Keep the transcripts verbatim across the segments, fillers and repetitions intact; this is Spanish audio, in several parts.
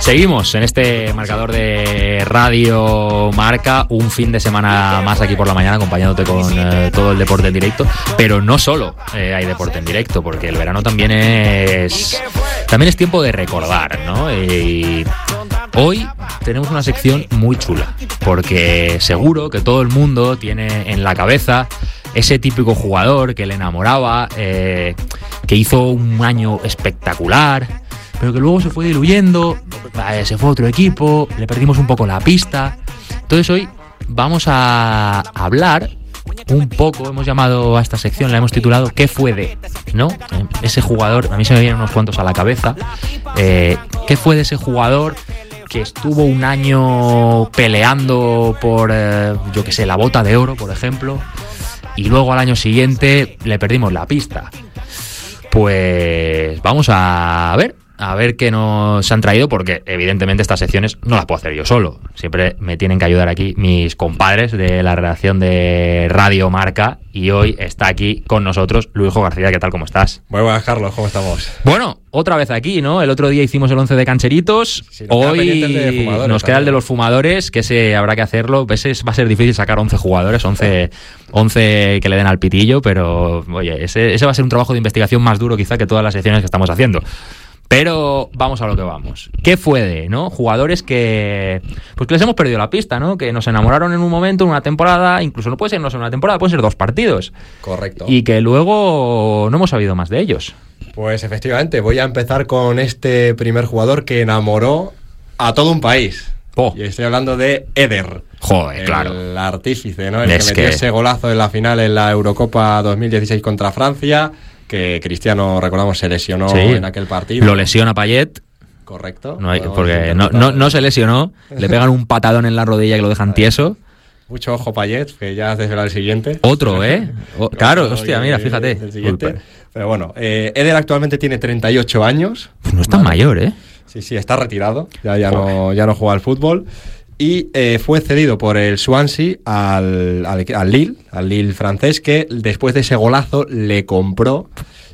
Seguimos en este marcador de Radio Marca, un fin de semana más aquí por la mañana acompañándote con eh, todo el deporte en directo, pero no solo eh, hay deporte en directo, porque el verano también es también es tiempo de recordar, ¿no? Y hoy tenemos una sección muy chula, porque seguro que todo el mundo tiene en la cabeza ese típico jugador que le enamoraba, eh, que hizo un año espectacular, pero que luego se fue diluyendo, se fue a otro equipo, le perdimos un poco la pista. Entonces hoy vamos a hablar un poco, hemos llamado a esta sección, la hemos titulado ¿Qué fue de? ¿No? Ese jugador, a mí se me vienen unos cuantos a la cabeza, eh, ¿qué fue de ese jugador que estuvo un año peleando por, eh, yo qué sé, la bota de oro, por ejemplo, y luego al año siguiente le perdimos la pista? Pues vamos a ver A ver qué nos han traído, porque evidentemente estas secciones no las puedo hacer yo solo. Siempre me tienen que ayudar aquí mis compadres de la redacción de Radio Marca, y hoy está aquí con nosotros Luisjo García. ¿Qué tal? ¿Cómo estás? Muy buenas, Carlos. ¿Cómo estamos? Bueno, otra vez aquí, ¿no? El otro día hicimos el once de cancheritos. Sí, hoy de fumadores, nos queda el de los fumadores, que ese habrá que hacerlo. Ese va a ser difícil sacar once jugadores, once, once que le den al pitillo, pero oye, ese, ese va a ser un trabajo de investigación más duro quizá que todas las secciones que estamos haciendo. Pero vamos a lo que vamos. ¿Qué fue de, no? Jugadores que pues que les hemos perdido la pista, ¿no? Que nos enamoraron en un momento, en una temporada, incluso no puede ser no ser una temporada, pueden ser dos partidos. Correcto. Y que luego no hemos sabido más de ellos. Pues efectivamente, voy a empezar con este primer jugador que enamoró a todo un país. Oh. Y estoy hablando de Eder. Joder, el claro. El artífice, ¿no? El es que metió que... ese golazo en la final en la Eurocopa dos mil dieciséis contra Francia, que Cristiano, recordamos, se lesionó sí. en aquel partido. Lo lesiona Payet. Correcto. No hay, porque no, no, no se lesionó, le pegan un patadón en la rodilla y lo dejan tieso. Mucho ojo Payet, que ya has desvelado el siguiente. Otro, ¿eh? O, claro, hostia, mira, fíjate. El siguiente. Pero bueno, eh, Eder actualmente tiene treinta y ocho años. Pues no es tan vale. mayor, ¿eh? Sí, sí, está retirado, ya, ya, no, ya no juega al fútbol. Y eh, fue cedido por el Swansea al, al, al Lille, al Lille francés, que después de ese golazo le compró.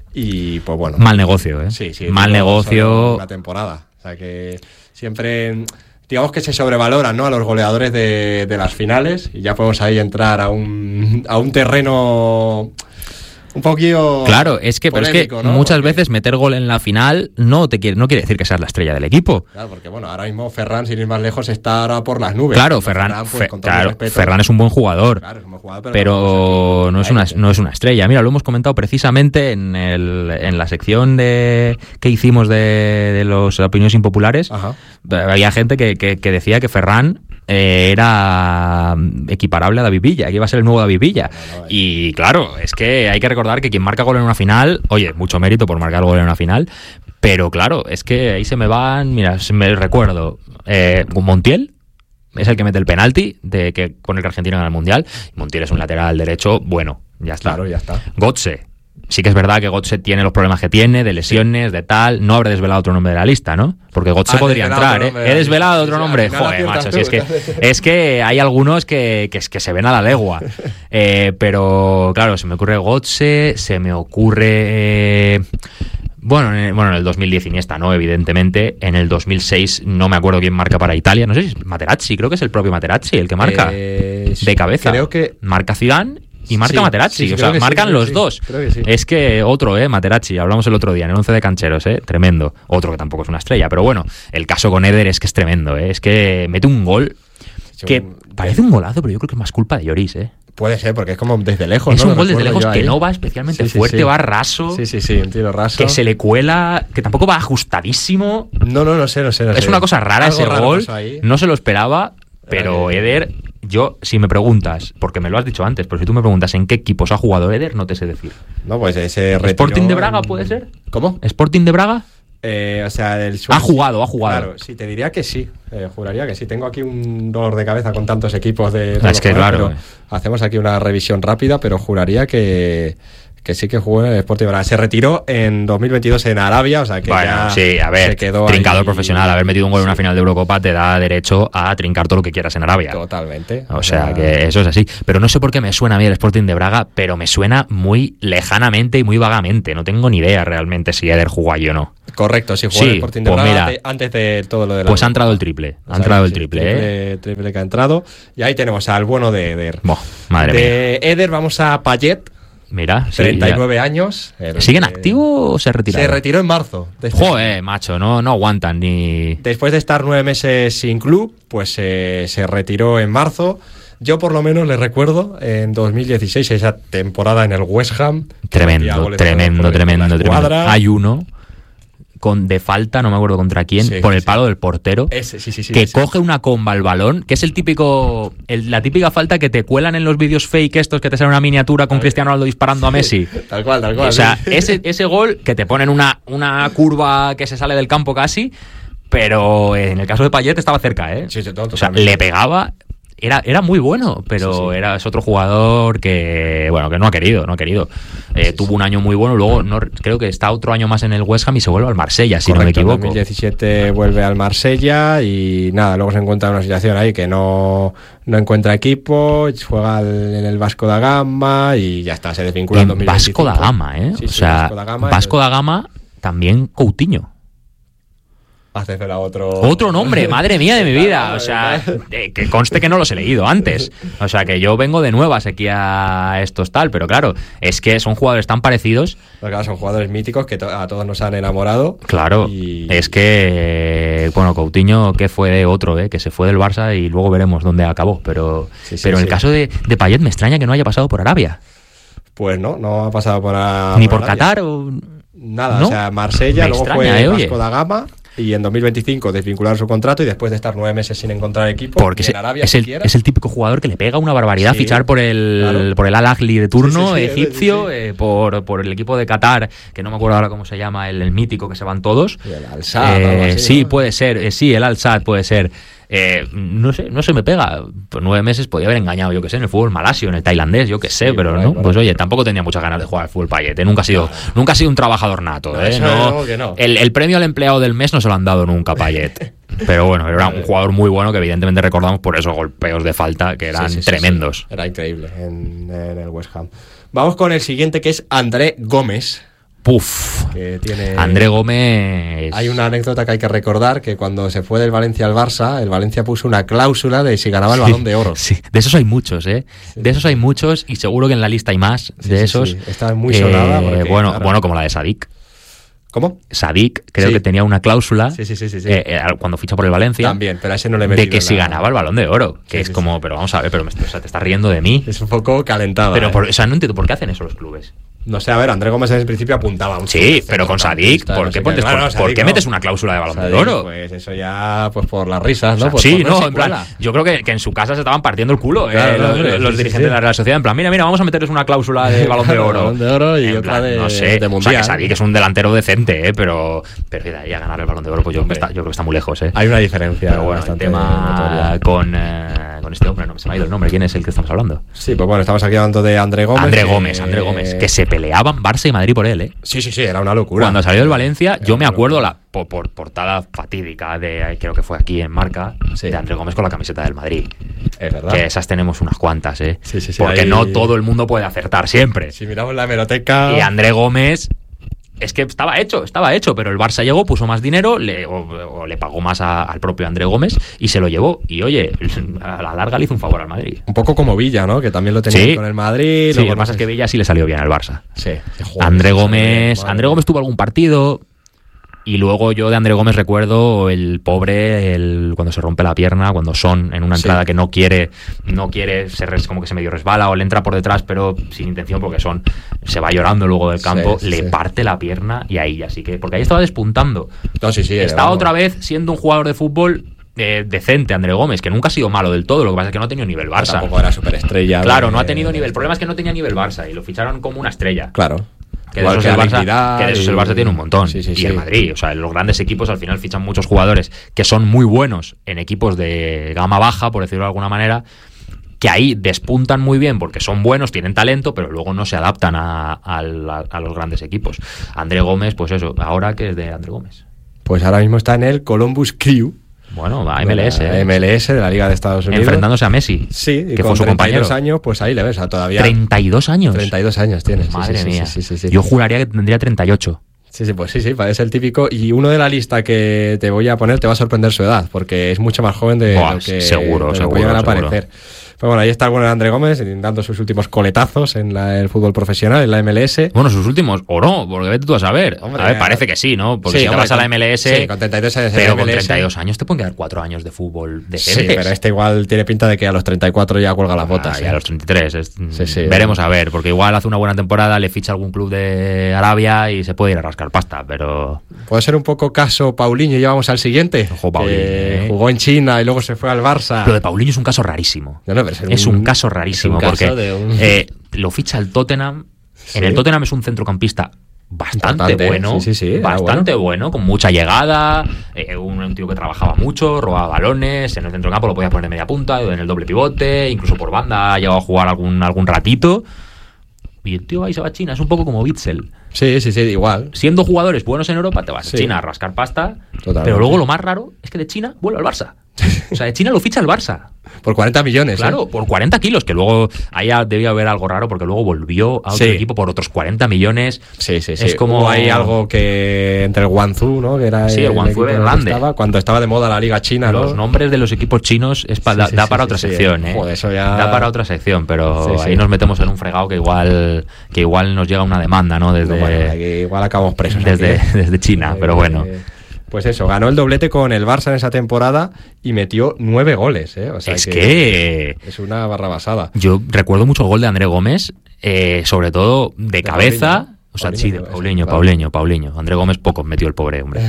Y pues bueno. Mal negocio, ¿eh? Sí, sí. Mal negocio. Una temporada. O sea que siempre, digamos que se sobrevaloran, ¿no?, a los goleadores de, de las finales. Y ya podemos ahí entrar a un, a un terreno un poquito. Claro, es que, polémico, pero es que ¿no? muchas porque... veces meter gol en la final no te quiere, no quiere decir que seas la estrella del equipo. Claro, porque bueno, ahora mismo Ferran, sin ir más lejos, está ahora por las nubes. Claro, Ferran, Ferran, pues, Fe, claro, respeto, Ferran es un buen jugador. Claro, es un buen jugador, pero, pero no, no, es una, no es una estrella. Mira, lo hemos comentado precisamente en, el, en la sección de que hicimos de, de las opiniones impopulares. Ajá. Había gente que, que, que decía que Ferran Eh, era equiparable a David Villa, que iba a ser el nuevo David Villa. No, no, no, y claro, es que hay que recordar que quien marca gol en una final, oye, mucho mérito por marcar gol en una final, pero claro, es que ahí se me van, mira, me recuerdo, eh, Montiel es el que mete el penalti de que con el que Argentina gana el Mundial. Montiel es un lateral derecho, bueno, ya está. Claro, ya está. Götze. Sí que es verdad que Götze tiene los problemas que tiene, de lesiones, de tal. No habré desvelado otro nombre de la lista, ¿no? Porque Götze ah, podría entrar, ¿eh? He desvelado otro nombre. Sí, joder, macho, si es que es que hay algunos que, que, que se ven a la legua. Eh, pero, claro, se me ocurre Götze, se me ocurre... Eh, Bueno, en, bueno, en el dos mil diez Iniesta, ¿no? Evidentemente. En el dos mil seis no me acuerdo quién marca para Italia. No sé si es Materazzi, creo que es el propio Materazzi el que marca. Eh, de cabeza. Creo que... Marca Zidane y marca sí, Materazzi. Sí, o sea, marcan sí, los sí, dos. Creo que sí. Es que otro, ¿eh? Materazzi. Hablamos el otro día en el once de cancheros, ¿eh? Tremendo. Otro que tampoco es una estrella. Pero bueno, el caso con Eder es que es tremendo, ¿eh? Es que mete un gol que parece un golazo, pero yo creo que es más culpa de Lloris, ¿eh? Puede ser, porque es como desde lejos, es ¿no? un gol desde lejos que no va especialmente sí, sí, fuerte, sí. va raso. Sí, sí, sí, un tiro raso. Que se le cuela, que tampoco va ajustadísimo. No, no, no sé, no sé. No es sé. una cosa rara Algo ese raro gol. No se lo esperaba, pero eh, Eder, yo, si me preguntas, porque me lo has dicho antes, pero si tú me preguntas en qué equipos ha jugado Eder, no te sé decir. No, pues ese retiró... ¿Sporting de Braga puede ser? ¿Cómo? ¿Sporting de Braga? Eh, o sea, el ha jugado, ha jugado. Claro, sí, te diría que sí. Eh, juraría que sí. Tengo aquí un dolor de cabeza con tantos equipos de. Es que claro. Eh. Hacemos aquí una revisión rápida, pero juraría que, Que sí que jugó en el Sporting de Braga. Se retiró en dos mil veintidós en Arabia, o sea que bueno, ya sí, a ver, se quedó trincador ahí. profesional. Haber metido un gol en una Sí. final de Eurocopa te da derecho a trincar todo lo que quieras en Arabia. Totalmente. O sea que eso es así. Pero no sé por qué me suena a mí el Sporting de Braga, pero me suena muy lejanamente y muy vagamente. No tengo ni idea realmente si Eder jugó allí o no. Correcto, sí, jugó Sí, en el Sporting de pues Braga mira, antes de todo lo de la Pues ha Eurocopa. entrado el triple. Ha O sea, entrado el sí, triple, ¿eh? triple, triple que ha entrado. Y ahí tenemos al bueno de Eder. Boh, madre mía. de Eder vamos a Payet, Mira, sí, treinta y ya. nueve años. el ¿Sigue en que- activo o se ha retirado? Se retiró en marzo. de este Joder, macho, no, no aguantan ni... Después de estar nueve meses sin club, pues eh, se retiró en marzo. Yo por lo menos le recuerdo en dos mil dieciséis, esa temporada en el West Ham. que metía Tremendo, goles tremendo, por- por tremendo, la tremendo. escuadra. Hay uno con de falta, no me acuerdo contra quién, Sí, por el sí. palo del portero, Ese, sí, sí, sí, que ese. coge una comba al balón, que es el típico, el- la típica falta que te cuelan en los vídeos fake estos que te sale una miniatura con Cristiano Ronaldo disparando a Messi. Tal cual, tal cual. O sea, sí. ese, ese gol que te ponen una, una curva que se sale del campo casi, pero en el caso de Payet estaba cerca, ¿eh? Sí, sí, todo, O sea, totalmente. le pegaba, era, era muy bueno, pero Sí, sí. era es otro jugador que, bueno, que no ha querido, no ha querido. Eh, Sí, tuvo sí. un año muy bueno, luego no, creo que está otro año más en el West Ham y se vuelve al Marsella, si Correcto, no me en equivoco. dos mil diecisiete vuelve al Marsella y nada, luego se encuentra en una situación ahí que no, no encuentra equipo, juega al- en el Vasco da Gama y ya está, se desvincula en dos En mil Vasco veinticinco. da Gama, ¿eh? Sí, o sí, sea, Vasco da Gama. Vasco da Gama también Coutinho. Haces el otro... Otro nombre, madre mía de mi vida. Claro, O sea, ¿verdad? eh, que conste que no los he leído antes. O sea, que yo vengo de nuevas aquí a estos tal, pero claro, es que son jugadores tan parecidos. Pero claro, son jugadores míticos que to- a todos nos han enamorado. Claro, Y- es que, eh, bueno, Coutinho, que fue de otro, eh, que se fue del Barça y luego veremos dónde acabó. Pero, Sí, sí, pero en el sí. caso de, de Payet me extraña que no haya pasado por Arabia. Pues no, no ha pasado por... a- Ni por Arabia. Qatar o... Nada, ¿No? o sea, Marsella, Me luego extraña, fue eh, oye. Vasco da Gama y en dos mil veinticinco desvincularon su contrato y después de estar nueve meses sin encontrar equipo, Porque ni es, en Arabia es el, siquiera. es el típico jugador que le pega una barbaridad Sí, fichar por el, claro. por el Al Ahly de turno Sí, sí, sí, egipcio, sí, sí. eh, por, por el equipo de Qatar, que no me acuerdo ahora cómo se llama, el, el mítico que se van todos. Y el Al-Sadd, Eh, algo así, sí, ¿no? puede ser, eh, sí, el Al-Sadd puede ser. Eh, no sé, no se me pega. Por nueve meses podía haber engañado, yo que sé, en el fútbol malasio, en el tailandés, yo que sé, Sí, pero por ahí, no. por Pues ahí. oye, tampoco tenía muchas ganas de jugar al fútbol Payet. eh, Nunca ha sido, nunca ha sido un trabajador nato. No, eh, eso no. no, que no. El, el premio al empleado del mes no se lo han dado nunca a Payet. Pero bueno, era un jugador muy bueno que evidentemente recordamos por esos golpeos de falta que eran Sí, sí, sí, tremendos. sí. Era increíble en, en el West Ham. Vamos con el siguiente que es André Gómez, Puf. que tiene... André Gómez. Hay una anécdota que hay que recordar, que cuando se fue del Valencia al Barça, el Valencia puso una cláusula de si ganaba el Sí, Balón de Oro. Sí, de esos hay muchos, ¿eh? De esos hay muchos y seguro que en la lista hay más Sí, de sí, esos. sí. Está muy sonada porque, bueno, claro. bueno, como la de Sadik. ¿Cómo? Sadik creo Sí. que tenía una cláusula Sí, sí, sí, sí, sí. eh, eh, cuando ficha por el Valencia También, pero a ese no le he de metido que en si la- ganaba el Balón de Oro, que Sí, es sí, como, sí. pero vamos a ver, pero me, o sea, te estás riendo de mí. Es un poco calentada. Pero ¿eh? por, o sea, no entiendo por qué hacen eso los clubes. No sé, a ver, André Gómez en principio apuntaba a un Sí, pero con Sadik, ¿por qué, pones- por- por qué metes una cláusula de Balón de Oro? Pues eso ya, pues por las risas, ¿no? O sea, Por sí, poner no, en plan, secuela. yo creo que, que en su casa se estaban partiendo el culo, eh, Claro, los, claro, los sí, dirigentes sí, sí. de la Real Sociedad, en plan, mira, mira, vamos a meterles una cláusula de Balón de Oro. Balón de Oro y En otra plan, de- no sé, de o sea, Mundial. que Sadik es un delantero decente, eh, pero, pero de ahí a ganar el Balón de Oro, pues yo, Hombre. está- yo creo que está muy lejos, eh. Hay una diferencia. Pero bueno, el bastante tema notoria. con, eh, con este hombre, no se me ha ido el nombre, ¿quién es el que estamos hablando? Sí, pues bueno, estamos aquí hablando de André Gómez. André que- Gómez, André Gómez, que se peleaban Barça y Madrid por él, eh. Sí, sí, sí, era una locura. Cuando salió del Valencia, Era yo me una acuerdo locura. la por, por portada fatídica de, creo que fue aquí en Marca, Sí. de André Gómez con la camiseta del Madrid. Es verdad. Que esas tenemos unas cuantas, ¿eh? Sí, sí, sí, Porque ahí- no todo el mundo puede acertar siempre. Si miramos la hemeroteca... Y André Gómez, es que estaba hecho, estaba hecho, pero el Barça llegó, puso más dinero, le, o, o le pagó más a- al propio André Gómez y se lo llevó. Y oye, a la larga le hizo un favor al Madrid. Un poco como Villa, ¿no? Que también lo tenía Sí. con el Madrid. Sí, luego lo que pasa es que Villa sí le salió bien al Barça. Sí. Joder, André sí, Gómez, madre André mía. Gómez tuvo algún partido y luego yo de André Gómez recuerdo el pobre, el cuando se rompe la pierna, cuando Son en una Sí. entrada que no quiere, no quiere, se res- como que se medio resbala o le entra por detrás, pero sin intención porque Son se va llorando luego del campo, Sí, sí, le sí. parte la pierna y ahí ya sí que, porque ahí estaba despuntando. No, sí, sí. Estaba vamos. otra vez siendo un jugador de fútbol eh, decente, André Gómez, que nunca ha sido malo del todo, lo que pasa es que no ha tenido nivel Barça. Tampoco era superestrella. Claro, de- no ha tenido nivel. El problema es que no tenía nivel Barça y lo ficharon como una estrella. Claro. Que de, Igual esos que el Barça, Alekdira que de esos y- el Barça tiene un montón. Sí, sí, y sí. el Madrid. O sea, los grandes equipos al final fichan muchos jugadores que son muy buenos en equipos de gama baja, por decirlo de alguna manera. que ahí despuntan muy bien porque son buenos, tienen talento, pero luego no se adaptan a, a, a, a los grandes equipos. André Gómez, pues eso, ¿ahora qué es de André Gómez? Pues ahora mismo está en el Columbus Crew. Bueno, va a M L S. La ¿eh? M L S de la Liga de Estados Unidos. Enfrentándose a Messi. Sí, y que con fue su compañero. treinta y dos años, pues ahí le ves, a todavía. ¿treinta y dos años? treinta y dos años tienes. Madre sí, sí, mía. Sí, sí, sí, sí. Yo juraría que tendría treinta y ocho. Sí, sí, pues sí, sí, parece el típico. Y uno de la lista que te voy a poner te va a sorprender su edad, porque es mucho más joven de Buah, lo que, seguro, de lo que seguro, puede llegar a seguro. parecer. Pues bueno, ahí está el bueno de André Gómez dando sus últimos coletazos en la, el fútbol profesional, en la M L S. Bueno, sus últimos, o no, porque vete tú a saber. Hombre, a ver, ya, parece que sí, ¿no? Porque sí, si no, vas a la con- M L S, sí, con treinta y dos años en pero la con M L S. treinta y dos años te pueden quedar cuatro años de fútbol Sí, decentes. pero este igual tiene pinta de que a los treinta y cuatro ya cuelga las botas. Ah, y ¿eh? a los treinta y tres. Es- Sí, sí. veremos a ver, porque igual hace una buena temporada, le ficha algún club de Arabia y se puede ir a rascar pasta, pero... Puede ser un poco caso Paulinho, y ya vamos al siguiente. Ojo, Paulinho, que ¿eh? jugó en China y luego se fue al Barça. Lo de Paulinho es un caso rarísimo. No, no, pero Es un caso rarísimo, es un caso porque de un- eh, lo ficha el Tottenham. Sí. En el Tottenham es un centrocampista bastante Importante, bueno, sí, sí, sí, era bastante bueno. con mucha llegada, eh, un, un tío que trabajaba mucho, robaba balones, en el centrocampo lo podía poner de media punta, en el doble pivote, incluso por banda ha llegado a jugar algún, algún ratito. Y el tío ahí se va a China, es un poco como Witzel. Sí, sí, sí, igual. Siendo jugadores buenos en Europa, te vas Sí. a China a rascar pasta, Totalmente. pero luego lo más raro es que de China vuelve al Barça. O sea, de China lo ficha el Barça. Por cuarenta millones. Claro, ¿eh? por cuarenta kilos, que luego ahí debía haber algo raro porque luego volvió a otro Sí. equipo por otros cuarenta millones. Sí, sí, sí. Es como- Hubo ahí algo que entre el Guangzhou, ¿no? Que era Sí, el Guangzhou equipo en el que grande. estaba, cuando estaba de moda la Liga China, ¿no? Los nombres de los equipos chinos es pa- Sí, da, sí, da sí, para sí, otra sí. sección, ¿eh? Joder, eso ya- Da para otra sección, pero Sí, sí. ahí nos metemos en un fregado que igual que igual nos llega una demanda, ¿no? Desde, No, bueno, aquí igual acabamos presos. desde, aquí, ¿eh? desde China, pero bueno. Eh, Pues eso, ganó el doblete con el Barça en esa temporada y metió nueve goles, ¿eh? O sea Es que es una barra basada. yo recuerdo mucho el gol de André Gómez, eh, sobre todo de, De cabeza. Paulinho. O sea, Paulinho, sí, de eso, Paulinho, claro. Paulinho, Paulinho. André Gómez pocos metió el pobre hombre.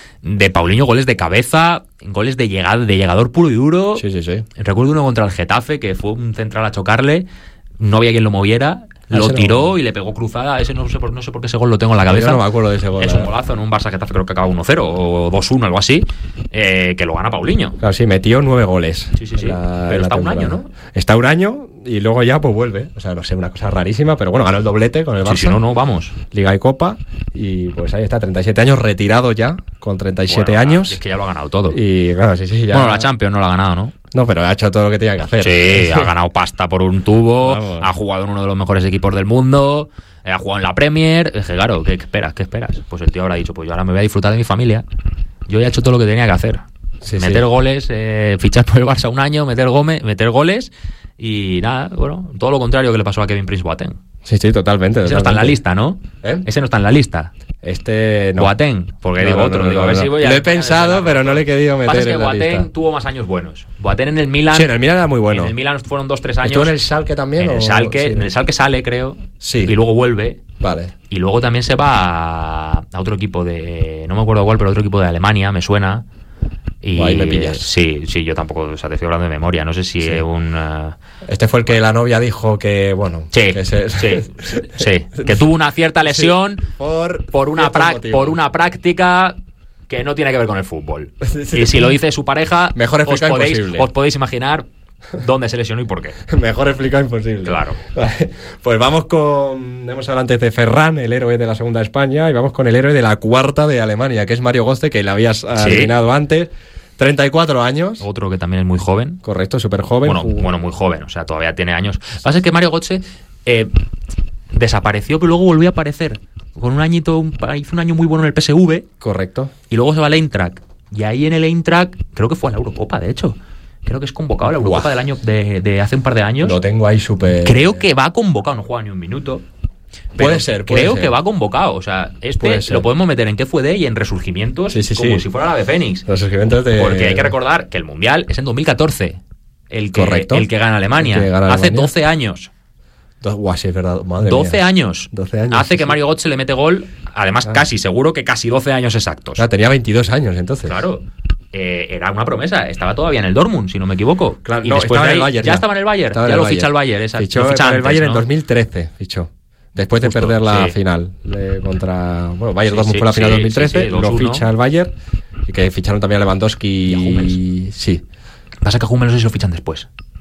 De Paulinho, goles de cabeza, goles de llegada, de llegador puro y duro. Sí, sí, sí. Recuerdo uno contra el Getafe, que fue un central a chocarle, no había quien lo moviera, Ah, lo ese no- tiró y le pegó cruzada. Ese no sé por, no sé por qué ese gol lo tengo en la cabeza. Yo no me acuerdo de ese gol. Es la un verdad. golazo en un Barça Getafe, creo que acaba uno cero o dos uno, algo así, eh, que lo gana Paulinho. Claro, sí, metió nueve goles. Sí, sí, sí. en la- Pero en la está un año, temporada. ¿no? Está un año y luego ya pues vuelve. O sea, no sé, una cosa rarísima, pero bueno, ganó el doblete con el Barça. Sí, si no, no, vamos. Liga y Copa. Y pues ahí está, treinta y siete años, retirado ya, con treinta y siete Bueno, años. Es que ya lo ha ganado todo. Y claro, sí, sí, ya. Bueno, la Champions no la ha ganado, ¿no? No, pero ha hecho todo lo que tenía que hacer. Sí, ha ganado pasta por un tubo, Vamos. ha jugado en uno de los mejores equipos del mundo, eh, ha jugado en la Premier. Es que, claro, ¿qué esperas? ¿Qué esperas? Pues el tío habrá dicho, pues yo ahora me voy a disfrutar de mi familia. Yo ya he hecho todo lo que tenía que hacer. Sí, meter sí. goles, eh, fichar por el Barça un año, meter, gome, meter goles y nada, bueno, todo lo contrario que le pasó a Kevin Prince Boateng. Sí, sí, totalmente. Ese no está en la totalmente. lista, ¿no? ¿Eh? Ese no está en la lista. Este no. Boateng, porque No, digo no, otro, no, digo, no, a ver no. si voy a... Lo he pensado, pero no le he querido meter Pasa es que en la Boateng lista. tuvo más años buenos. Boateng en el Milan... Sí, en el Milan era muy bueno. En el Milan fueron dos, tres años. ¿Estuvo en el Schalke también? En el o- Schalke, sí, en el Schalke sale, creo. Sí. Y luego vuelve. Vale. Y luego también se va a, a otro equipo de... No me acuerdo cuál, pero otro equipo de Alemania, me suena. Y Ahí me pillas. Sí, sí, yo tampoco, o sea, te estoy hablando de memoria. No sé si Sí. es un... eh, Este fue el que la novia dijo que, bueno... Sí, que se- sí, sí. Que tuvo una cierta lesión Sí, por, por, una ciertos prac- motivos. por una práctica que no tiene que ver con el fútbol. Sí. Y si lo dice su pareja, Mejor os explicado podéis, imposible. os podéis imaginar dónde se lesionó y por qué. Mejor explicado imposible. Claro. Vale, pues vamos con... Hemos hablado antes de Ferran, el héroe de la segunda de España, y vamos con el héroe de la cuarta de Alemania, que es Mario Götze, que le habías adivinado antes. treinta y cuatro años. Otro que también es muy joven. Correcto, súper joven. Bueno, bueno, muy joven, o sea, todavía tiene años. Lo que pasa es que Mario Götze eh, desapareció, pero luego volvió a aparecer. Con un añito, un, hizo un año muy bueno en el P S V Correcto. y luego se va al Eintracht. Y ahí en el Eintracht, creo que fue a la Eurocopa, de hecho. Creo que es convocado a la Eurocopa Buah. del año de, de hace un par de años. Lo tengo ahí súper... Creo que va convocado, no juega ni un minuto. Pero Puede ser, puede creo ser. que va convocado. O sea, este Puede ser. lo podemos meter en qué fue de y en resurgimientos Sí, sí, como sí. si fuera la de Fénix. Los escribientes de... Porque hay que recordar que el Mundial es en dos mil catorce. El que, Correcto. el que gana Alemania. El que gana Hace Alemania. doce años. Do- Guau, sí, es verdad. Madre doce mía. años. doce años. Hace sí, que sí. Mario Götze le mete gol. Además, Ah. casi, seguro que casi doce años exactos. O sea, tenía veintidós años entonces. Claro. Eh, era una promesa. Estaba todavía en el Dortmund, si no me equivoco. Claro, y no, después estaba de en el ahí- Bayern. Ya estaba en el Bayern. Estaba en Ya el lo Bayern. ficha el Bayern. Esa, Fichó lo ficha con el antes, Bayern ¿no? en dos mil trece, fichó. Después de Justo, perder la sí. final de- contra... Bueno, Bayern Sí, Dortmund sí, fue la final sí, de dos mil trece, sí, sí, lo dos uno. ficha el Bayern, y que ficharon también a Lewandowski Y a Hummels. Sí. Pasa que a Hummels no sé si lo fichan después.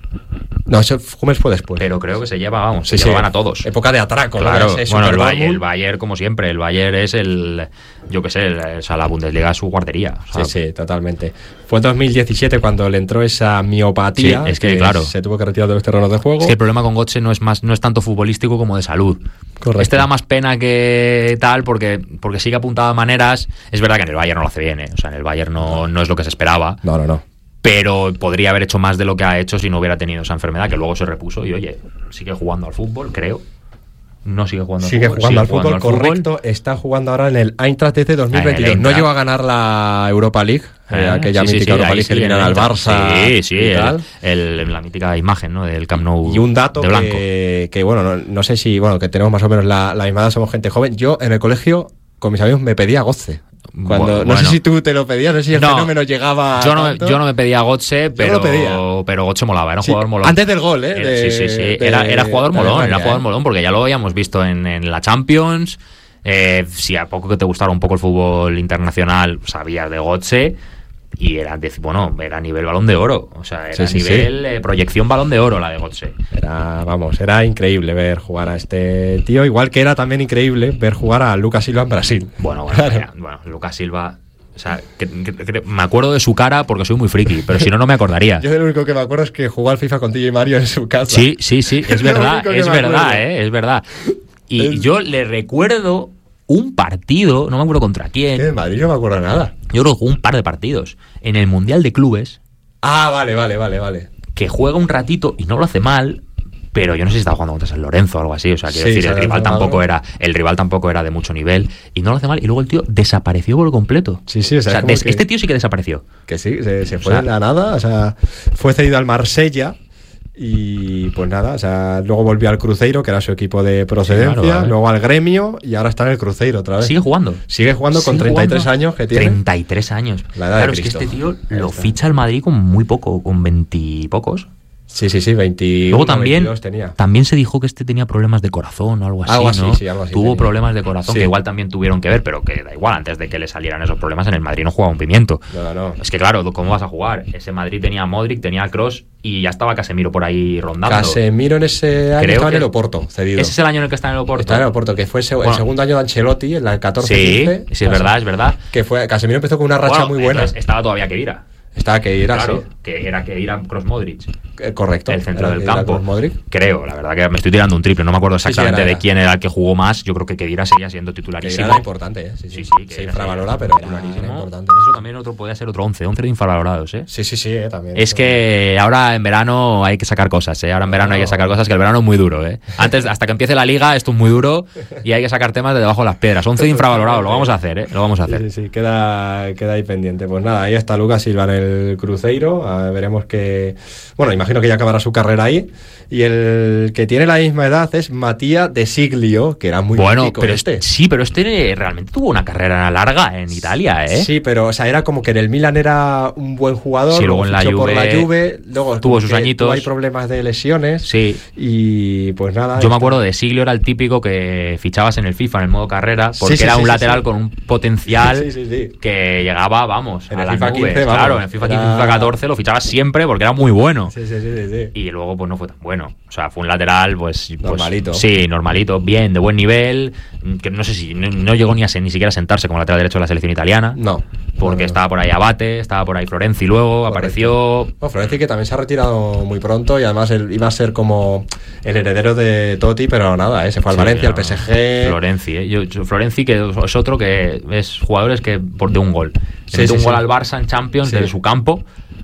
No, ese Hummels fue después. Pero creo que se lleva, vamos, sí, se sí. llevan a todos. Época de atraco, claro. ¿no? Ese Bueno, el, Super Bayern, el Dortmund. Bayern, como siempre, el Bayern es el, yo qué sé, el, o sea, la Bundesliga es su guardería. O sea, Sí, sí, totalmente. Fue en dos mil diecisiete cuando le entró esa miopatía. Sí, es que, claro. Se tuvo que retirar de los terrenos de juego. Es que el problema con Götze no es más, no es tanto futbolístico como de salud. Correcto. Este da más pena que tal porque, porque sí que apuntaba maneras. Es verdad que en el Bayern no lo hace bien, ¿eh? O sea, en el Bayern no, no es lo que se esperaba. No, no, no. Pero podría haber hecho más de lo que ha hecho si no hubiera tenido esa enfermedad, que luego se repuso y, oye, sigue jugando al fútbol, creo. No sigue jugando sigue al fútbol. Jugando sigue al fútbol, jugando al correcto. fútbol. Está jugando ahora en el Eintracht desde dos mil veintidós. Ah, en el No Eintracht. llegó a ganar la Europa League, eh, aquella sí, sí, mítica sí, Europa ahí League sí, que eliminan en al el Eintracht. Barça. Sí, sí, y el, tal. el- la mítica imagen, ¿no? Del Camp Nou. Y un dato de blanco. que, que, bueno, no, no sé si, bueno, que tenemos más o menos la, la misma edad, somos gente joven. Yo en el colegio, con mis amigos, me pedía Götze. Cuando, Bueno, no sé bueno. si tú te lo pedías, no sé si el No, fenómeno llegaba. Yo no, me- tanto. yo no me pedía Götze, pero, lo pedía. pero Götze molaba, era un Sí, jugador molón. antes del gol, ¿eh? Era- de- sí, sí, sí. de- Era, era jugador de molón, Alemania, era jugador ¿eh? molón, porque ya lo habíamos visto en, en la Champions. Eh, si a poco que te gustara un poco el fútbol internacional, sabías de Götze. Y era, de- bueno, era nivel Balón de Oro. O sea, era Sí, sí, nivel eh, proyección Balón de Oro la de Götze. Era, vamos, era increíble ver jugar a este tío, igual que era también increíble ver jugar a Lucas Silva en Brasil. Bueno, bueno, Claro. mira, bueno, Lucas Silva. O sea, que- que- que- me acuerdo de su cara porque soy muy friki, pero si no, no me acordaría. Yo lo único que me acuerdo es que jugó al FIFA con T J Mario en su casa. Sí, sí, sí, es lo verdad, único que es me verdad, acuerdo. eh, es verdad. Y Es- yo le recuerdo un partido, no me acuerdo contra quién, Que en Madrid no me acuerdo nada. yo creo que jugó un par de partidos, en el Mundial de Clubes, Ah, vale, vale, vale, vale. que juega un ratito y no lo hace mal, pero yo no sé si estaba jugando contra San Lorenzo o algo así, o sea, quiero Sí, decir, se el había rival jugado. tampoco era, el rival tampoco era de mucho nivel, y no lo hace mal, y luego el tío desapareció por completo. Sí, sí, o O sea, sea, como des- que- este tío sí que desapareció. Que sí, se, se fue O sea- de la nada, o sea, fue cedido al Marsella y pues nada, o sea, luego volvió al Cruzeiro, que era su equipo de procedencia, Sí, claro, ¿eh? luego al Gremio y ahora está en el Cruzeiro otra vez. Sigue jugando. Sigue jugando con Sigue treinta y tres jugando. años que tiene. treinta y tres años. La edad de claro, es que Cristo. este tío Ahí lo está. ficha el Madrid con muy poco, con veintipocos. Sí, sí, sí, veintiuno, Luego también, veintidós tenía. también se dijo que este tenía problemas de corazón o algo así, Algo así, ¿no? sí, algo así Tuvo tenía. problemas de corazón Sí. que igual también tuvieron que ver, pero que da igual, antes de que le salieran esos problemas en el Madrid no jugaba un pimiento. No, no. Es que claro, ¿cómo vas a jugar? Ese Madrid tenía a Modric, tenía a Kroos y ya estaba Casemiro por ahí rondando. Casemiro en ese año Creo estaba en que- el Oporto, cedido. Ese es el año en el que está en el Oporto. Está en el Oporto, que fue ese- el Bueno. segundo año de Ancelotti, en la catorce Sí, quince. sí, es verdad, es verdad. Que fue, Casemiro empezó con una racha Bueno, muy buena. entonces estaba todavía Kedira. Estaba que ir así. Claro, que era que ir a Kroos Modric. Eh, Correcto. El centro Era del que ir a campo. Kroos Modric. Creo, la verdad que me estoy tirando un triple, no me acuerdo Sí, sí, exactamente era, de era. quién era el que jugó más. Yo creo que Kedira seguía siendo Que titularísimo. era importante, ¿eh? Sí, sí. Sí, sí, que Se era- infravalora, era- pero era era buenísimo. importante. Eso también otro podía ser otro once, once de infravalorados, ¿eh? Sí, sí, sí, eh, también. Es que ahora en verano hay que sacar cosas, ¿eh? Ahora en verano hay que sacar cosas, que el verano es muy duro, ¿eh? Antes, hasta que empiece la liga, esto es muy duro y hay que sacar temas de debajo de las piedras. once de infravalorados, lo vamos a hacer, ¿eh? Lo vamos a hacer. Sí, sí, sí, queda, queda ahí pendiente. Pues nada, ahí está Lucas Silva en el Cruzeiro. A ver, veremos que. Bueno, imagino que ya acabará su carrera ahí. Y el que tiene la misma edad es Matías De Siglio, que era muy Bueno, mítico pero este. sí, pero este realmente tuvo una carrera larga en Italia, ¿eh? Sí, pero o sea, era como que en el Milan era un buen jugador, Sí, luego en la fichó por la Juve Juve, luego tuvo como sus que añitos. tuvo ahí problemas de lesiones. Sí. Y pues nada. Yo me está- acuerdo de Siglio, era el típico que fichabas en el FIFA en el modo carrera, porque Sí, sí, era sí, un sí, lateral sí. con un potencial Sí, sí, sí. que llegaba, vamos, En a el las FIFA nubes. quince, vamos, claro, en el FIFA quince, era- FIFA catorce lo fichabas siempre porque era muy bueno. Sí, sí, sí, sí, sí. Y luego pues no fue tan bueno. O sea, fue un lateral pues... pues, Normalito. sí, normalito, bien, de buen nivel, que no sé si... No, no llegó ni a se- ni siquiera a sentarse como lateral derecho de la selección italiana. No. Porque No, no. estaba por ahí Abate, estaba por ahí Florenzi luego, Correcto. apareció... No, Florenzi, que también se ha retirado muy pronto y además él iba a ser como el heredero de Totti, pero nada, ¿eh? Se fue al Sí, Valencia, al no, P S G. Florenzi, ¿eh? Yo, yo- Florenzi, que es otro que es jugadores que por de un gol. Le Sí, mete sí, un gol sí. al Barça en Champions Sí. desde su campo.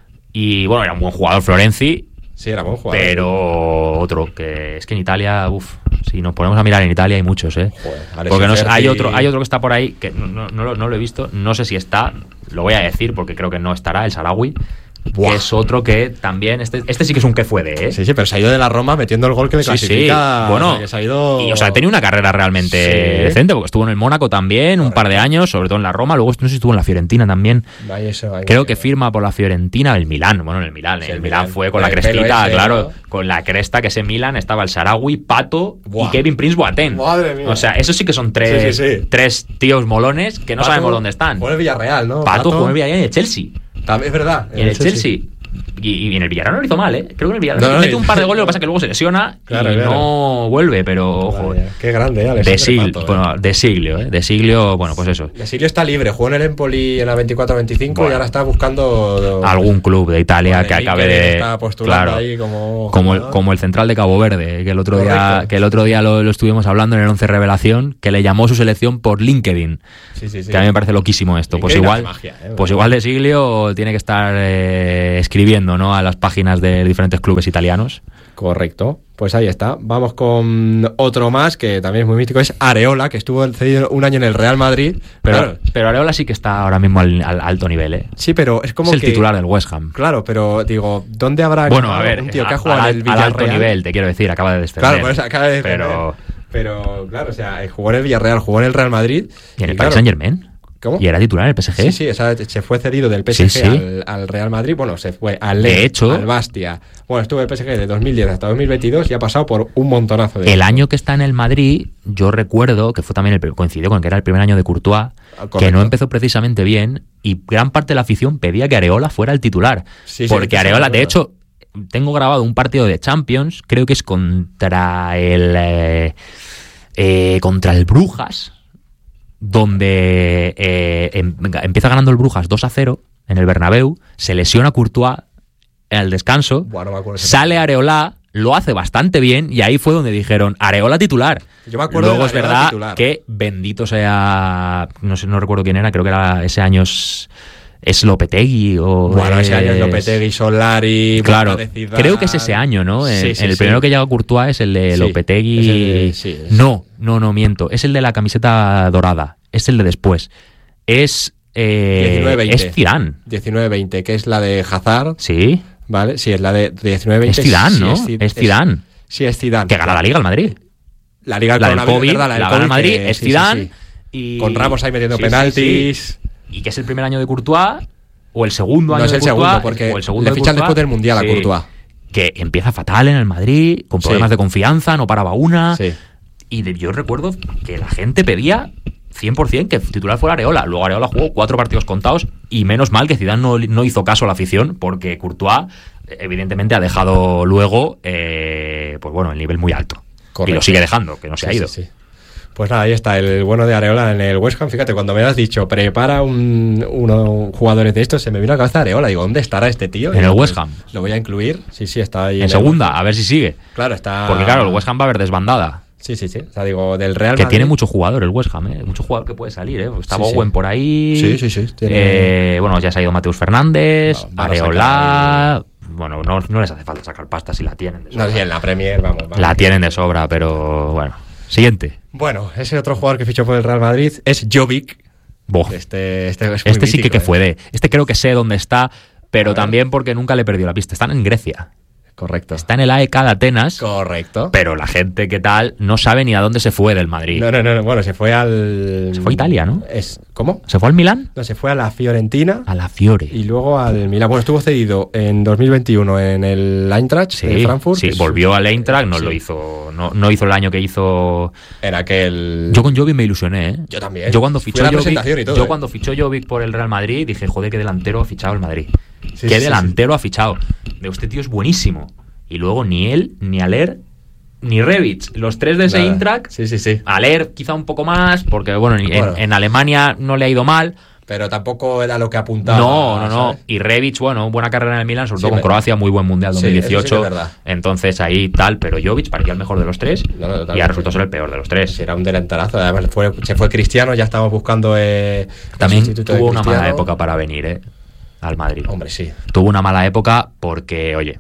Y bueno, era un buen jugador Florenzi, Sí, era buen jugador. pero otro que es que en Italia, uff, si nos ponemos a mirar en Italia hay muchos, ¿eh? Joder, Alessio Porque no sé, hay Ferzi. otro, hay otro que está por ahí que no, no, no lo, no lo he visto, no sé si está, lo voy a decir porque creo que no estará, el Sarawi. Buah. Que es otro que también, este, este sí que es un que fue de, ¿eh? Sí, sí, pero se ha ido de la Roma metiendo el gol que le Sí, clasifica. sí. Bueno, o sea, que se ha ido... y, o sea, ha tenido una carrera realmente Sí. decente, porque estuvo en el Mónaco también, un par de años, sobre todo en la Roma, luego no sé si estuvo en la Fiorentina también. Ahí eso, ahí Creo eso. que firma por la Fiorentina, el Milán, bueno, en el Milán, Sí, el el Milán Milán. fue con la Con el pelo crestita, ese, claro, ¿no? con la cresta que ese Milán estaba el Sarawi, Pato Buah. y Kevin Prince Boateng. Madre mía. O sea, esos sí que son tres, Sí, sí, sí. tres tíos molones que no Pato sabemos dónde están. Jugó en el Villarreal, ¿no? Pato jugó en el Villarreal y en el Chelsea. También es verdad. Y en el Chelsea. y, y en el Villarreal no lo hizo mal, ¿eh? Creo que en el Villarreal no, no, mete no, un par de goles, lo que pasa es que luego se lesiona claro, y claro. no vuelve, pero ojo. Vaya, qué grande, ¿eh? De Siglio, bueno, de Siglio, ¿eh? De Siglio, bueno, pues eso. De Siglio está libre, jugó en el Empoli en la veinticuatro veinticinco bueno, y ahora está buscando algún club de Italia bueno, que acabe de está postulando claro, ahí como como el, como el central de Cabo Verde, que el otro Correcto. día que el otro día lo, lo estuvimos hablando en el once Revelación, que le llamó su selección por LinkedIn. Sí, sí, sí. Que a mí me parece loquísimo esto. LinkedIn pues igual, magia, ¿eh? Pues igual de Siglio tiene que estar eh, escribiendo, ¿no?, a las páginas de diferentes clubes italianos. Correcto. Pues ahí está. Vamos con otro más que también es muy mítico, es Areola, que estuvo cedido un año en el Real Madrid. Pero, claro. pero Areola sí que está ahora mismo al, al alto nivel, ¿eh? Sí, pero es como es el que, titular del West Ham. Claro, pero digo, ¿dónde habrá bueno, a ver, un tío que a, ha jugado al, en el Villarreal? Al alto nivel, te quiero decir, acaba de descender. Claro, por eso acaba de descender. Pero, pero claro, o sea, jugó en el Villarreal, jugó en el Real Madrid. ¿Y en el y Paris claro, Saint-Germain? ¿Cómo? ¿Y era titular en el P S G? Sí, sí, o sea, se fue cedido del P S G sí, sí. Al, al Real Madrid. Bueno, se fue al de hecho, al Bastia. Bueno, estuvo en el P S G de dos mil diez hasta dos mil veintidós y ha pasado por un montonazo de... El tiempo. Año que está en el Madrid, yo recuerdo que fue también el coincidió con que era el primer año de Courtois, Correcto. que no empezó precisamente bien y gran parte de la afición pedía que Areola fuera el titular. Sí, sí, porque Areola, de hecho, tengo grabado un partido de Champions, creo que es contra el... Eh, eh, contra el Brujas, donde eh, em, empieza ganando el Brujas dos a cero en el Bernabéu, se lesiona Courtois en el descanso, bueno, no sale Areola, lo hace bastante bien y ahí fue donde dijeron Areola titular. Yo me acuerdo Luego de es verdad titular. Que bendito sea, no sé, no recuerdo quién era, creo que era ese año es, es Lopetegui o bueno, es, ese año es Lopetegui, Solari, claro, creo que es ese año, ¿no? Sí, en, sí, en el sí. primero que llega Courtois es el de sí, Lopetegui. Es el de, sí, es... No, no, no miento, es el de la camiseta dorada, es el de después. Es eh, diecinueve veinte. Es Zidane. diecinueve veinte, que es la de Hazard. Sí. Vale, sí, es la de diecinueve veinte. Es Zidane, ¿no? Sí, es Zidane. Sí, es Zidane. Que gana la Liga al Madrid. La Liga la del COVID, ¿verdad? La, la gana el Madrid, que, es sí, Zidane. Sí, sí. Y... Con Ramos ahí metiendo sí, penaltis. Sí, sí. Y que es el primer año de Courtois, o el segundo año no es el de Courtois. segundo, porque o el segundo le fichan de después del Mundial sí, a Courtois. Que empieza fatal en el Madrid, con problemas sí. de confianza, no paraba una. Sí. Y de, yo recuerdo que la gente pedía cien por ciento que titular fuera Areola. Luego Areola jugó cuatro partidos contados y menos mal que Zidane no, no hizo caso a la afición, porque Courtois evidentemente ha dejado luego eh, pues bueno, el nivel muy alto. Correcto. Y lo sigue dejando, que no se sí, ha ido. Sí, sí. Pues nada, ahí está el bueno de Areola en el West Ham. Fíjate, cuando me has dicho prepara un, uno jugadores de estos, se me vino a la cabeza Areola. Digo, ¿dónde estará este tío? En el West Ham. Lo voy a incluir. Sí, sí, está ahí. En, en segunda, a ver si sigue. Claro, está. Porque claro, el West Ham va a haber desbandada. Sí, sí, sí. O sea, digo, del Real Que Madrid. tiene mucho jugador el West Ham, ¿eh? Mucho jugador que puede salir, ¿eh? Está sí, Bowen sí. por ahí. Sí, sí, sí. Tiene... Eh, bueno, ya se ha ido Mateus Fernández, no, Areola. Bueno, no, no les hace falta sacar pasta si la tienen de sobra. No, sí, en la Premier, vamos, vamos. La tienen de sobra, pero bueno. Siguiente. Bueno, ese otro jugador que fichó por el Real Madrid es Jovic. Boh. Este, este, es este sí mítico, que, que ¿eh? fue de. Este creo que sé dónde está, pero también porque nunca le perdió la pista. Están en Grecia. Correcto. Está en el A E K de Atenas. Correcto. Pero la gente que tal no sabe ni a dónde se fue del Madrid. No, no, no. Bueno, se fue al... Se fue a Italia, ¿no? Es... ¿Cómo? ¿Se fue al Milán? No, se fue a la Fiorentina. A la Fiore. Y luego al Milán. Bueno, estuvo cedido en dos mil veintiuno en el Eintracht sí, de Frankfurt. Sí, volvió al Eintracht, no sí. lo hizo... No, no hizo el año que hizo... En aquel... Yo con Jovic me ilusioné, ¿eh? Yo también. Yo cuando fichó Jovic... Y todo, yo ¿eh? cuando fichó Jovic por el Real Madrid dije, joder, qué delantero ha fichado el Madrid. Sí, qué sí, delantero sí. ha fichado. De este tío es buenísimo. Y luego ni él, ni Aller, ni Rebic, los tres de ese Nada. Eintracht. Sí, sí, sí. Aller quizá un poco más, porque bueno, en, bueno, en Alemania no le ha ido mal. Pero tampoco era lo que apuntaba. No, no, no. ¿sabes? Y Rebic, bueno, buena carrera en el Milan, sobre Sí, todo con me... Croacia, muy buen Mundial dos mil dieciocho. Sí, eso sí que es verdad. Entonces ahí tal, pero Jovic parecía el mejor de los tres no, no, y ha resultado ser el peor de los tres. Sí, era un delanterazo. Además fue, se fue Cristiano, ya estábamos buscando... Eh, También tuvo una mala época para venir, ¿eh? Al Madrid. Hombre, sí. Tuvo una mala época porque, oye...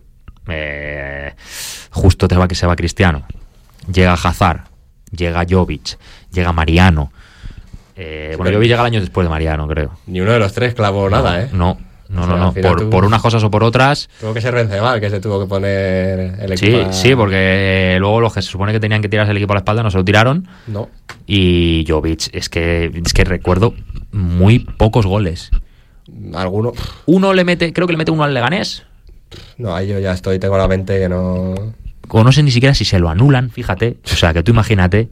Eh, justo te va que se va Cristiano, llega Hazard, llega Jovic, llega Mariano. Eh, sí, bueno, Jovic llega el año después de Mariano, creo. Ni uno de los tres clavó no, nada, ¿eh? No, no, o sea, no, no. Por, tuvo... por unas cosas o por otras. Tuvo que ser Benzema el que se tuvo que poner el equipo. Sí, a... sí, porque luego los que se supone que tenían que tirarse el equipo a la espalda no se lo tiraron. No. Y Jovic, es que, es que recuerdo muy pocos goles. ¿Alguno? Uno le mete, creo que le mete uno al Leganés. No, ahí yo ya estoy, tengo la mente que no... O no sé ni siquiera si se lo anulan, fíjate. O sea, que tú imagínate.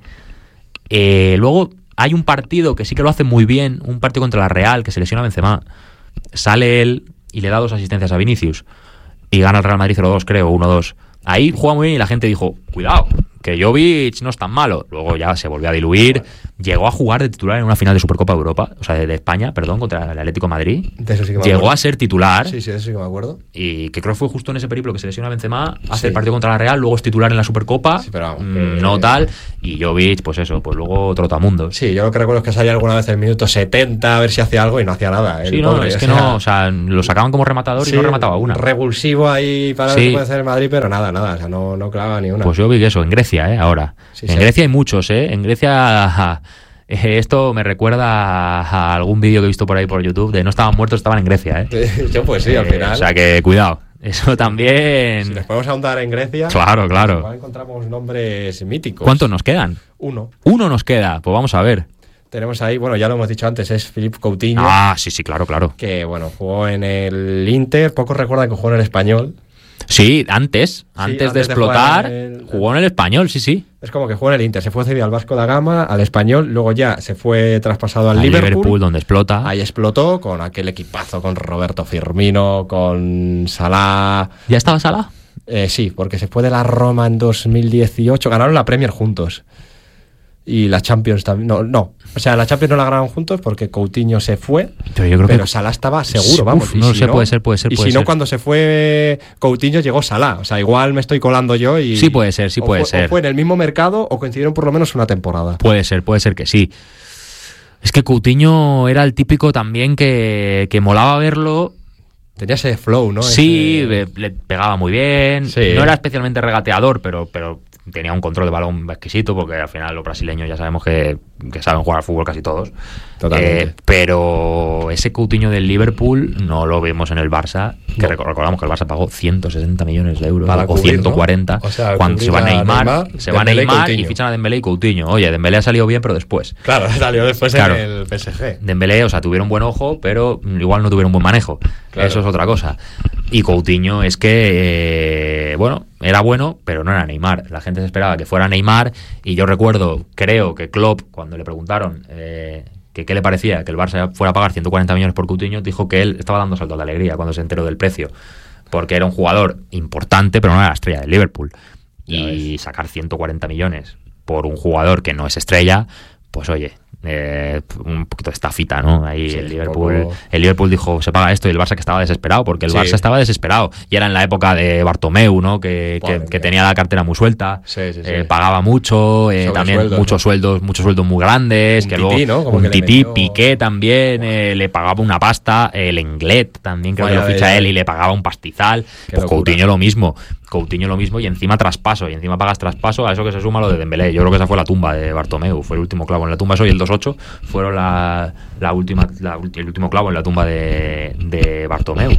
Eh, luego hay un partido que sí que lo hace muy bien, un partido contra la Real, que se lesiona a Benzema. Sale él y le da dos asistencias a Vinicius. y gana el Real Madrid cero dos, creo, uno dos. Ahí juega muy bien y la gente dijo, cuidado, que Jovic no es tan malo. Luego ya se volvió a diluir. Llegó a jugar de titular en una final de Supercopa de Europa, o sea, de, de España, perdón, contra el Atlético de Madrid. De eso sí que me Llegó acuerdo. a ser titular. Sí, sí, de eso sí que me acuerdo. Y que creo que fue justo en ese periplo que se lesiona Benzema, hace Sí. el partido contra la Real, luego es titular en la Supercopa, Sí, pero vamos, mm, que- no tal. Y Jovic, pues eso, pues luego trotamundos. Sí, yo lo que recuerdo es que salía alguna vez en el minuto setenta a ver si hacía algo y no hacía nada. Sí, el no, pobre, es o que sea, no, o sea, lo sacaban como rematador y sí, no remataba una. Revulsivo ahí para Sí. ver qué puede hacer el Madrid, pero nada, nada, o sea, no, no clavaba ni una. Pues Jovic, eso, en Grecia, ¿eh? Ahora. Sí, en sí. Grecia hay muchos, ¿eh? En Grecia... ja, eh, esto me recuerda a algún vídeo que he visto por ahí por YouTube de no estaban muertos, estaban en Grecia, ¿eh? Yo pues sí, al Eh, final. O sea que cuidado. Eso también... Si nos podemos ahondar en Grecia, Claro, claro. igual encontramos nombres míticos. ¿Cuántos nos quedan? Uno. Uno nos queda, pues vamos a ver. Tenemos ahí, bueno, ya lo hemos dicho antes, es Philippe Coutinho, Ah, sí, sí, claro, claro. que bueno, jugó en el Inter, pocos recuerdan que jugó en el Español. Sí, antes, antes, de antes de explotar, jugar en el- jugó en el Español, sí, sí. Es como que jugó en el Inter, se fue cedido al Vasco da Gama, al Español, luego ya se fue traspasado al, Al Liverpool. donde explota. Ahí explotó con aquel equipazo, con Roberto Firmino, con Salah. ¿Ya estaba Salah? Eh, sí, porque se fue de la Roma en dos mil dieciocho, ganaron la Premier juntos. Y la Champions también. No, no. O sea, la Champions no la ganaron juntos porque Coutinho se fue. Pero yo creo pero que... Salah estaba seguro, Uf, vamos. y no lo si sé, puede ser, puede ser, Y puede si no, ser. cuando se fue Coutinho llegó Salah. O sea, igual me estoy colando yo y. Sí puede ser, sí o puede fue- ser. O fue en el mismo mercado o coincidieron por lo menos una temporada. Puede ser, puede ser que sí. Es que Coutinho era el típico también que, que molaba verlo. Tenía ese flow, ¿no? Sí, Ese- le, le pegaba muy bien. Sí. No era especialmente regateador, pero, pero tenía un control de balón exquisito, porque al final los brasileños ya sabemos que, que saben jugar al fútbol casi todos. Totalmente. Eh, pero ese Coutinho del Liverpool no lo vemos en el Barça, que No. recor- recordamos que el Barça pagó ciento sesenta millones de euros Para o cubrir, ciento cuarenta, ¿no? O sea, cuando cubrir se va a Neymar, Neymar, se va Dembélé y Neymar y Coutinho. fichan a Dembélé y Coutinho. Oye, Dembélé ha salido bien, pero después. Claro, salió después Claro. en el P S G. Dembélé, o sea, tuvieron buen ojo, pero igual no tuvieron buen manejo. Claro. Eso es otra cosa. Y Coutinho es que, eh, bueno, era bueno, pero no era Neymar. La gente se esperaba que fuera Neymar. Y yo recuerdo, creo que Klopp, cuando le preguntaron eh, que qué le parecía que el Barça fuera a pagar ciento cuarenta millones por Coutinho, dijo que él estaba dando saltos de alegría cuando se enteró del precio. Porque era un jugador importante, pero no era la estrella del Liverpool. Ya Y sacar ciento cuarenta millones por un jugador que no es estrella, pues oye, eh, un poquito de estafita, ¿no? Ahí Sí, el un Liverpool, poco. el Liverpool dijo, se paga esto, y el Barça que estaba desesperado, porque el Sí. Barça estaba desesperado. Y era en la época de Bartomeu, ¿no? Que, que, Madre que mía. tenía la cartera muy suelta, Sí, sí, sí. eh, pagaba mucho, eh, también Sobresueldos, muchos ¿no? sueldos, muchos sueldos muy grandes, Un que tití, luego ¿no? Como un que le tití, metió- Piqué también eh, le pagaba una pasta, el Englet también creo Vaya que lo ficha de- él y le pagaba un pastizal. Qué Pues locura. Coutinho lo mismo. Coutinho lo mismo y encima traspaso, y encima pagas traspaso, a eso que se suma lo de Dembélé. Yo creo que esa fue la tumba de Bartomeu, fue el último clavo en la tumba, eso y el dos ocho fueron la, la última la ulti- el último clavo en la tumba de, de Bartomeu.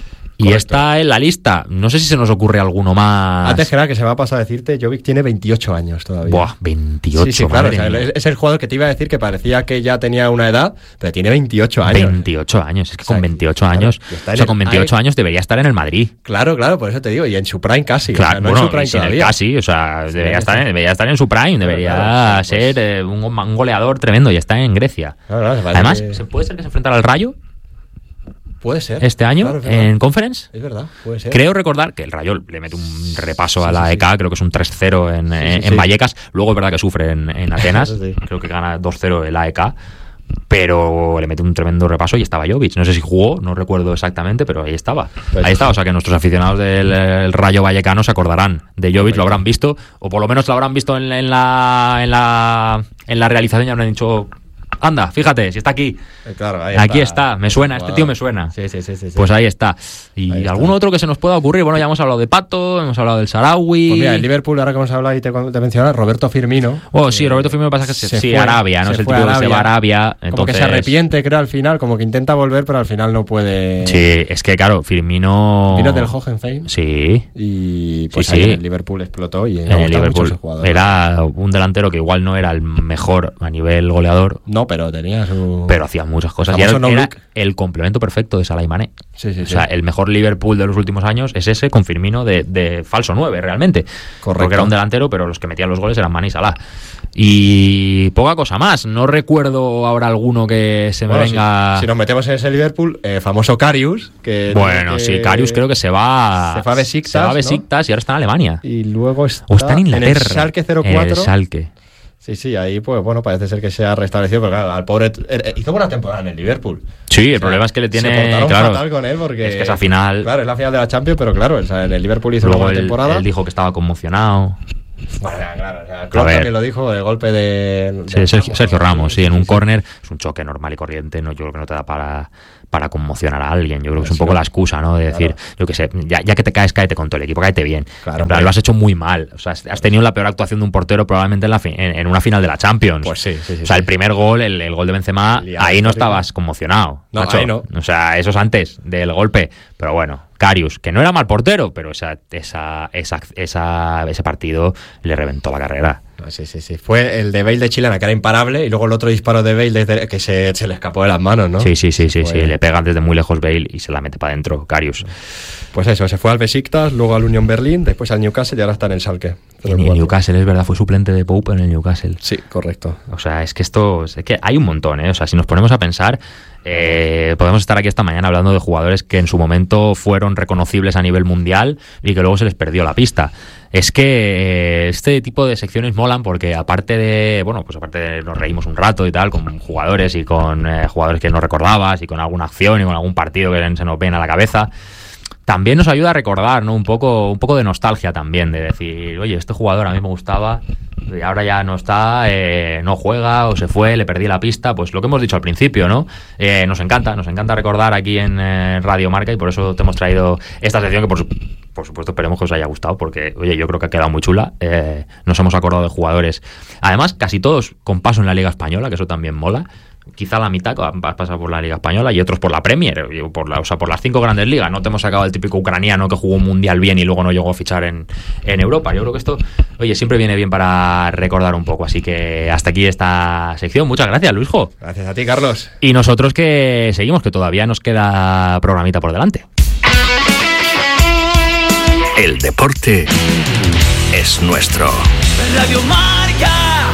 Y Correcto. está en la lista. No sé si se nos ocurre alguno más. Antes que nada, que se me ha pasado a decirte, Jovic tiene veintiocho años todavía. Buah, veintiocho, Sí, sí, claro. madre o sea, mía. es, es el jugador que te iba a decir que parecía que ya tenía una edad, pero tiene veintiocho años. veintiocho años, es que O sea, con veintiocho claro, años, y está o en sea, el- con veintiocho ahí- años debería estar en el Madrid. Claro, claro, por eso te digo. Y en su prime casi. Claro, o sea, no bueno, en su prime y sin el todavía. casi, o sea, debería sí. estar, en, debería estar en su prime, debería claro, pues- ser eh, un, un goleador tremendo y está en Grecia. Claro, claro, se parece Además, que- ¿se puede ser que se enfrentara al Rayo puede ser. este año Claro, es verdad. en Conference? Es verdad, puede ser. Creo recordar que el Rayo le mete un repaso Sí, a la sí, E K, creo que es un tres cero en, Sí, sí, en, sí. en Vallecas. Luego es verdad que sufre en, en Atenas, Eso sí. creo que gana dos cero el A E K. Pero le mete un tremendo repaso y estaba Jovic. No sé si jugó, no recuerdo exactamente, pero ahí estaba. Pues ahí estaba, o sea que nuestros aficionados del el Rayo Vallecano se acordarán de Jovic, lo habrán visto, o por lo menos lo habrán visto en, en la, en la en la realización y habrán dicho, anda, fíjate, si está aquí. Eh, Claro, ahí Aquí está, me suena, este tío me suena. Sí, sí, sí, sí, sí. Pues ahí está. ¿Y Ahí está. algún otro que se nos pueda ocurrir? Bueno, ya hemos hablado de Pato, hemos hablado del Sarawi. Pues mira, el Liverpool, ahora que hemos hablado y te, te mencionas, Roberto Firmino. Oh, sí, eh, Roberto Firmino pasa que se, se sí, fue, Arabia, ¿no? se Es el fue tipo a que se va a Arabia. Arabia. Como que se entonces- arrepiente, creo, al final, como que intenta volver, pero al final no puede. Sí, es que claro, Firmino. Vino del Hoffenheim. Sí. Y pues Sí, ahí sí. en el Liverpool explotó y me ha En el gustado mucho Liverpool ese jugador. era un delantero que igual no era el mejor a nivel goleador, No, pero tenía su... Pero hacía muchas cosas. Y era, no era el complemento perfecto de Salah y Mané. Sí, sí, o sí. sea, el mejor Liverpool de los últimos años es ese, con Firmino de, de falso nueve, realmente. Correcto. Porque era un delantero, pero los que metían los goles eran Mané y Salah. Y poca cosa más. No recuerdo ahora alguno que se me bueno, venga... Si, si nos metemos en ese Liverpool, eh, famoso Karius, que... Bueno, que... sí, Karius creo que se va... Se fue a Besiktas, Se va a ¿no? Besiktas y ahora está en Alemania. Y luego está... O está en Inglaterra. En el Schalke cero cuatro. En el Schalke. Sí, sí, ahí pues bueno, parece ser que se ha restablecido, pero claro, al pobre eh, hizo buena temporada en el Liverpool. Sí, el o sea, problema es que le tiene... Se portaron claro, fatal con él porque... Es que esa final... Claro, es la final de la Champions, pero claro, o sea, en el Liverpool hizo luego una buena él, temporada. Él dijo que estaba conmocionado. Bueno, claro, o sea, Klopp también lo dijo, el golpe de... de sí, Sergio, Ramos, Sergio Ramos, sí, en un sí. córner es un choque normal y corriente, no, yo creo que no te da para... para conmocionar a alguien. Yo creo que es un Sí, poco la excusa, ¿no? De decir, claro. yo qué sé, ya, ya que te caes, cáete con todo el equipo, cáete bien. Claro, en plan, hombre. lo has hecho muy mal. O sea, has tenido la peor actuación de un portero probablemente en, la fi- en, en una final de la Champions. Pues sí, sí, sí. O sea, sí. el primer gol, el, el gol de Benzema, Liado, ahí no terrible. estabas conmocionado. No, macho. ahí no. O sea, eso es antes del golpe. Pero bueno, Karius, que no era mal portero, pero esa, esa, esa, esa, ese partido le reventó la carrera. No, sí, sí, sí. Fue el de Bale de Chilena, que era imparable, y luego el otro disparo de Bale desde, que se, se le escapó de las manos, ¿no? Sí, sí, sí, sí, Fue- sí. Le pegan desde muy lejos Bale y se la mete para adentro, Karius. Pues eso, se fue al Besiktas, luego al Union Berlin, después al Newcastle y ahora está en el Schalke. En el Newcastle, es verdad, fue suplente de Pope en el Newcastle. Sí, correcto. O sea, es que esto, es que hay un montón, ¿eh? O sea, si nos ponemos a pensar, eh, podemos estar aquí esta mañana hablando de jugadores que en su momento fueron reconocibles a nivel mundial y que luego se les perdió la pista. Es que eh, este tipo de secciones molan porque aparte de, bueno, pues aparte de nos reímos un rato y tal, con jugadores y con eh, jugadores que no recordabas y con alguna acción y con algún partido que se nos ven a la cabeza, también nos ayuda a recordar, ¿no? Un poco, un poco de nostalgia también, de decir, oye, este jugador a mí me gustaba y ahora ya no está, eh, no juega o se fue, le perdí la pista. Pues lo que hemos dicho al principio, ¿no? Eh, nos encanta, nos encanta recordar aquí en eh, Radio Marca y por eso te hemos traído esta sección que por, su- por supuesto esperemos que os haya gustado porque, oye, yo creo que ha quedado muy chula. Eh, nos hemos acordado de jugadores, además casi todos con paso en la Liga Española, que eso también mola. Quizá la mitad has pasado por la Liga Española y otros por la Premier, por la, o sea, por las cinco grandes ligas. No te hemos sacado el típico ucraniano que jugó un mundial bien y luego no llegó a fichar en, en Europa. Yo creo que esto, oye, siempre viene bien para recordar un poco. Así que hasta aquí esta sección. Muchas gracias, Luisjo. Gracias a ti, Carlos. Y nosotros que seguimos, que todavía nos queda programita por delante. El deporte es nuestro. Radio Marca.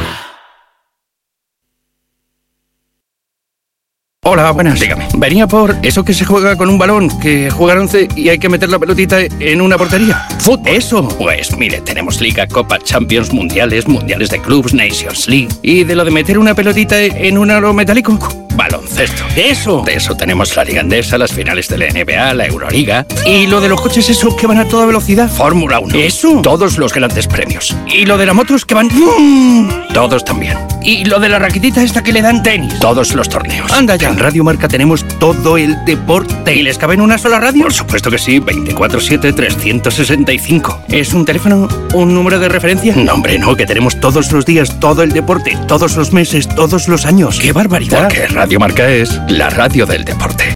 Hola, buenas. Dígame. Venía por eso que se juega con un balón, que juegan once y hay que meter la pelotita en una portería. ¿Fútbol? Eso. Pues mire, tenemos Liga, Copa, Champions, Mundiales, Mundiales de Clubs, Nations League. ¿Y de lo de meter una pelotita en un aro metálico? Baloncesto. Eso. De eso tenemos la Liga Endesa, las finales de la N B A, la Euroliga. ¿Y lo de los coches esos que van a toda velocidad? Fórmula uno. Eso. Todos los grandes premios. ¿Y lo de las motos que van... ¡Mm! Todos también. ¿Y lo de la raquetita esta que le dan tenis? Todos los torneos. Anda ya. En Radio Marca tenemos todo el deporte. ¿Y les cabe en una sola radio? Por supuesto que sí. veinticuatro siete, trescientos sesenta y cinco. ¿Es un teléfono? ¿Un número de referencia? No, hombre, no. Que tenemos todos los días, todo el deporte, todos los meses, todos los años. ¡Qué barbaridad! Porque Radio Marca es la radio del deporte.